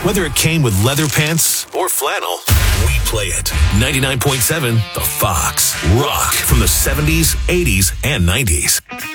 Whether it came with leather pants or flannel, we play it. 99.7 The Fox. Rock from the 70s, 80s, and 90s.